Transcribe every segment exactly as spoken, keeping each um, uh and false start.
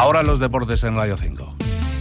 Ahora los deportes en Radio cinco.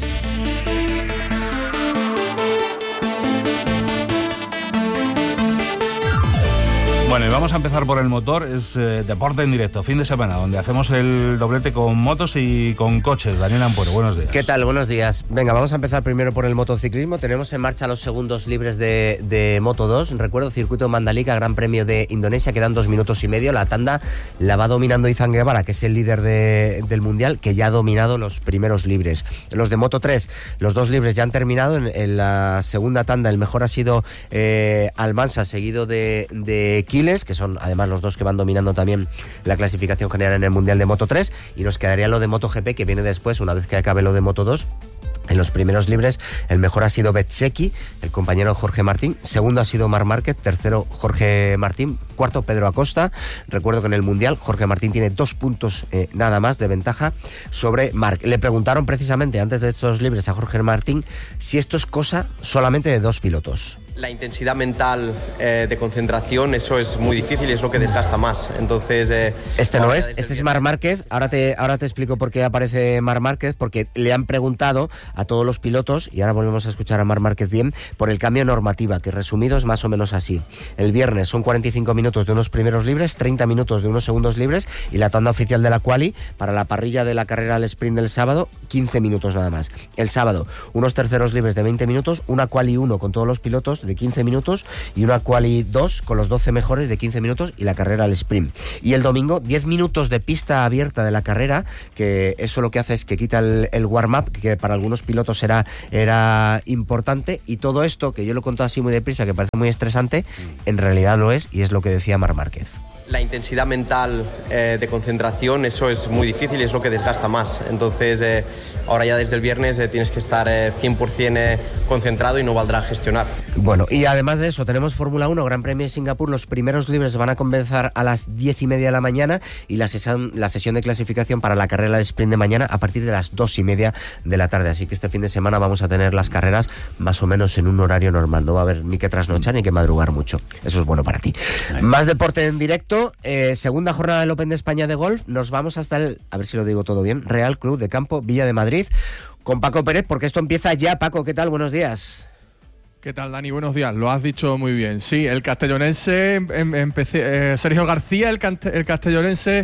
Bueno, y vamos a empezar por el motor. Es eh, deporte en directo, fin de semana, donde hacemos el doblete con motos y con coches. Daniel Ampuero, buenos días. ¿Qué tal? Buenos días. Venga, vamos a empezar primero por el motociclismo. Tenemos en marcha los segundos libres de, de Moto dos. Recuerdo, circuito Mandalika, Gran Premio de Indonesia, quedan dos minutos y medio. La tanda la va dominando Izan Guevara, que es el líder de, del Mundial, que ya ha dominado los primeros libres. Los de Moto tres, los dos libres ya han terminado. En, en la segunda tanda el mejor ha sido eh, Almansa, seguido de, de Kiel, que son además los dos que van dominando también la clasificación general en el Mundial de Moto tres, y nos quedaría lo de MotoGP, que viene después, una vez que acabe lo de Moto dos. En los primeros libres el mejor ha sido Bezzecchi, el compañero Jorge Martín. Segundo ha sido Marc Márquez. Tercero Jorge Martín. Cuarto Pedro Acosta. Recuerdo que en el Mundial Jorge Martín tiene dos puntos eh, nada más de ventaja sobre Marc. Le preguntaron precisamente antes de estos libres a Jorge Martín si esto es cosa solamente de dos pilotos. La intensidad mental eh, de concentración, eso es muy difícil y es lo que desgasta más. Entonces, eh, este no es, este es Marc Márquez. Ahora te, ahora te explico por qué aparece Marc Márquez, porque le han preguntado a todos los pilotos, y ahora volvemos a escuchar a Marc Márquez bien, por el cambio de normativa, que resumido es más o menos así. El viernes son cuarenta y cinco minutos de unos primeros libres, treinta minutos de unos segundos libres, y la tanda oficial de la quali para la parrilla de la carrera al sprint del sábado, quince minutos nada más. El sábado, unos terceros libres de veinte minutos, una quali uno con todos los pilotos de quince minutos y una quali dos con los doce mejores de quince minutos y la carrera al sprint. Y el domingo, diez minutos de pista abierta de la carrera, que eso lo que hace es que quita el, el warm-up, que para algunos pilotos era, era importante, y todo esto, que yo lo he contado así muy deprisa, que parece muy estresante, en realidad lo es, y es lo que decía Marc Márquez. La intensidad mental eh, de concentración, eso es muy difícil y es lo que desgasta más. Entonces, eh, ahora ya desde el viernes eh, tienes que estar eh, cien por ciento eh, concentrado y no valdrá gestionar. Bueno, y además de eso, tenemos Fórmula uno, Gran Premio de Singapur. Los primeros libres van a comenzar a las diez y media de la mañana, y la sesión, la sesión de clasificación para la carrera del sprint de mañana a partir de las dos y media de la tarde. Así que este fin de semana vamos a tener las carreras más o menos en un horario normal. No va a haber ni que trasnochar ni que madrugar mucho. Eso es bueno para ti. Ay. Más deporte en directo. Eh, segunda jornada del Open de España de golf. Nos vamos hasta el, a ver si lo digo todo bien, Real Club de Campo Villa de Madrid, con Paco Pérez, porque esto empieza ya. Paco, ¿qué tal? Buenos días. ¿Qué tal, Dani? Buenos días. Lo has dicho muy bien. Sí, el castellonense, em, empecé, eh, Sergio García, el, el castellonense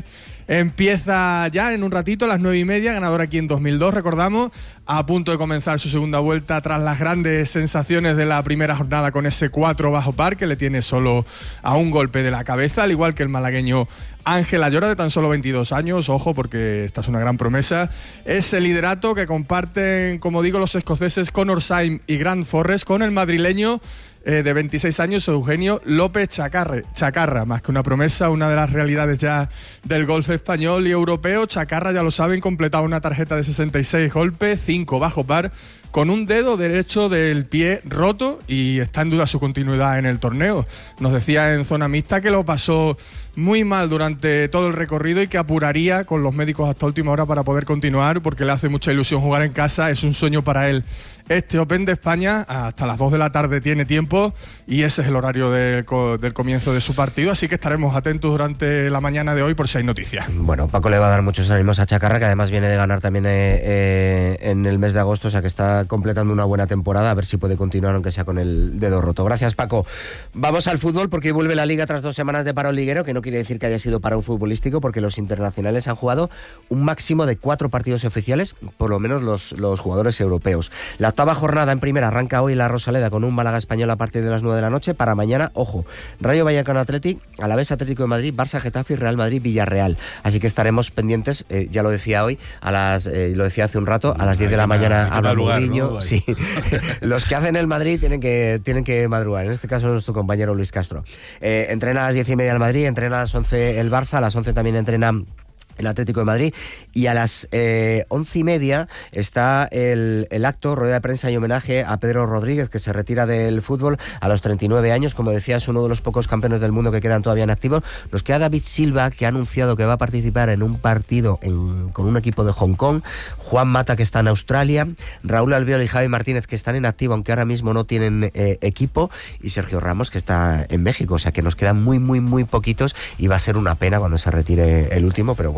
empieza ya en un ratito, a las nueve y media, ganador aquí en dos mil dos, recordamos, a punto de comenzar su segunda vuelta tras las grandes sensaciones de la primera jornada con ese cuatro bajo par que le tiene solo a un golpe de la cabeza, al igual que el malagueño Ángel Ayora, de tan solo veintidós años, ojo, porque esta es una gran promesa. Es el liderato que comparten, como digo, los escoceses Conor Syme y Grant Forrest con el madrileño eh, de veintiséis años, Eugenio López Chacarre, Chacarra. Más que una promesa, una de las realidades ya del golf español y europeo. Chacarra, ya lo saben, completaba una tarjeta de sesenta y seis golpes, cinco bajo par, con un dedo derecho del pie roto, y está en duda su continuidad en el torneo. Nos decía en zona mixta que lo pasó muy mal durante todo el recorrido y que apuraría con los médicos hasta última hora para poder continuar, porque le hace mucha ilusión jugar en casa, es un sueño para él. Este Open de España hasta las dos de la tarde tiene tiempo, y ese es el horario de, del comienzo de su partido, así que estaremos atentos durante la mañana de hoy por si hay noticias. Bueno, Paco le va a dar muchos ánimos a Chacarra, que además viene de ganar también eh, eh, en el mes de agosto, o sea que está completando una buena temporada, a ver si puede continuar aunque sea con el dedo roto. Gracias, Paco. Vamos al fútbol, porque hoy vuelve la Liga tras dos semanas de paro liguero, que no quiere decir que haya sido parón futbolístico, porque los internacionales han jugado un máximo de cuatro partidos oficiales, por lo menos los, los jugadores europeos. La octava jornada en primera arranca hoy la Rosaleda con un Málaga Español a partir de las nueve de la noche. Para mañana, ojo, Rayo Vallecano Athletic, Alavés Atlético de Madrid, Barça Getafe y Real Madrid Villarreal. Así que estaremos pendientes, eh, ya lo decía hoy, a las eh, lo decía hace un rato, a las diez de la mañana habla Mourinho. ¿No? Sí. Los que hacen el Madrid tienen que, tienen que madrugar. En este caso nuestro compañero Luis Castro. Eh, entrena a las diez y media el Madrid, entrena a las once el Barça, a las once también entrena el Atlético de Madrid, y a las eh, once y media está el, el acto, rueda de prensa y homenaje a Pedro Rodríguez, que se retira del fútbol a los treinta y nueve años. Como decía, es uno de los pocos campeones del mundo que quedan todavía en activo. Nos queda David Silva, que ha anunciado que va a participar en un partido en, con un equipo de Hong Kong, Juan Mata, que está en Australia, Raúl Albiol y Javi Martínez, que están en activo, aunque ahora mismo no tienen eh, equipo, y Sergio Ramos, que está en México. O sea que nos quedan muy, muy, muy poquitos, y va a ser una pena cuando se retire el último, pero bueno,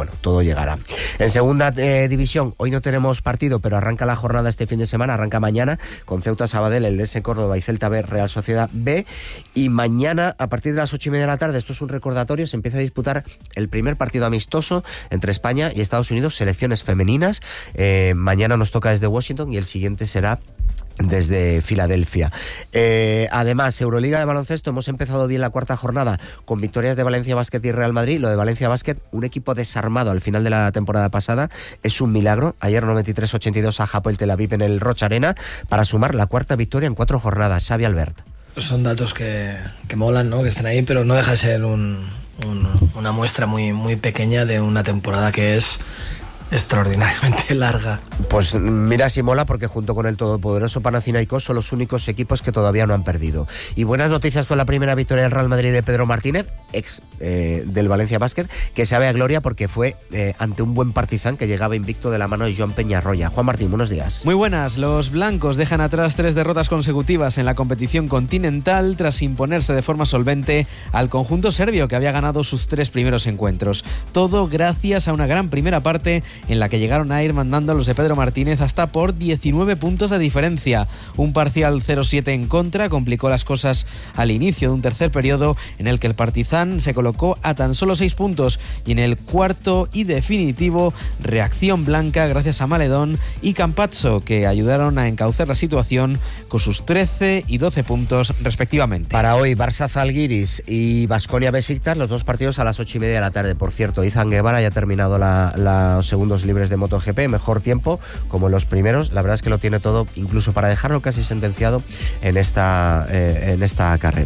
bueno, todo llegará. En segunda eh, división, hoy no tenemos partido, pero arranca la jornada este fin de semana, arranca mañana, con Ceuta, Sabadell, el D S Córdoba y Celta B, Real Sociedad B, y mañana, a partir de las ocho y media de la tarde, esto es un recordatorio, se empieza a disputar el primer partido amistoso entre España y Estados Unidos, selecciones femeninas. Eh, mañana nos toca desde Washington y el siguiente será desde Filadelfia. Eh, además, Euroliga de baloncesto, hemos empezado bien la cuarta jornada con victorias de Valencia Basket y Real Madrid. Lo de Valencia Basket, un equipo desarmado al final de la temporada pasada, es un milagro. Ayer noventa y tres ochenta y dos a Hapoel Tel Aviv en el Roch Arena para sumar la cuarta victoria en cuatro jornadas. Xavi Albert. Son datos que, que molan, ¿no? Que estén ahí, pero no deja de ser un, un, una muestra muy, muy pequeña de una temporada que es extraordinariamente larga. Pues mira si mola, porque junto con el todopoderoso Panathinaikos son los únicos equipos que todavía no han perdido. Y buenas noticias con la primera victoria del Real Madrid de Pedro Martínez, ex eh, del Valencia Basket, que sabe a gloria porque fue eh, ante un buen Partizan que llegaba invicto de la mano de Joan Peñarroya. Juan Martín, buenos días. Muy buenas. Los blancos dejan atrás tres derrotas consecutivas en la competición continental tras imponerse de forma solvente al conjunto serbio, que había ganado sus tres primeros encuentros. Todo gracias a una gran primera parte en la que llegaron a ir mandando los de Pedro Martínez hasta por diecinueve puntos de diferencia. Un parcial cero siete en contra complicó las cosas al inicio de un tercer periodo en el que el Partizan se colocó a tan solo seis puntos, y en el cuarto y definitivo, reacción blanca gracias a Maledón y Campazzo, que ayudaron a encauzar la situación con sus trece y doce puntos respectivamente. Para hoy, Barça Zalgiris y Baskonia Besiktas, los dos partidos a las ocho y media de la tarde. Por cierto, Izan Guevara ya ha terminado la, la, los segundos libres de MotoGP, mejor tiempo como los primeros. La verdad es que lo tiene todo, incluso para dejarlo casi sentenciado en esta, eh, en esta carrera.